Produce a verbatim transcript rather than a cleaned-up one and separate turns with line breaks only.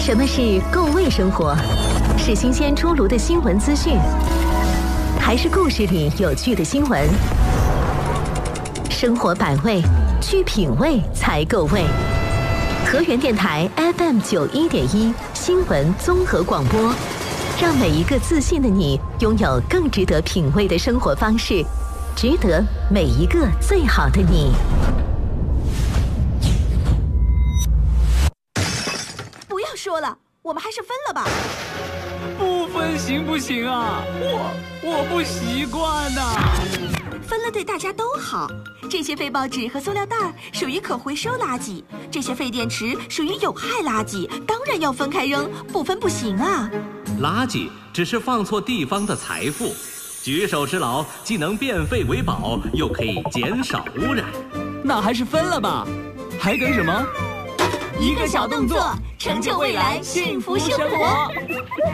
什么是够味生活？是新鲜出炉的新闻资讯，还是故事里有趣的新闻？生活百味，去品味才够味。河源电台 F M 九一点一新闻综合广播，让每一个自信的你拥有更值得品味的生活方式，值得每一个最好的你。
不要说了，我们还是分了吧。
不分行不行啊？我我不习惯呐、啊。
分了对大家都好。这些废报纸和塑料袋属于可回收垃圾，这些废电池属于有害垃圾，当然要分开扔，不分不行啊。
垃圾只是放错地方的财富，举手之劳既能变废为宝，又可以减少污染。
那还是分了吧，还等什么？
一个小动作，成就未来幸福生活。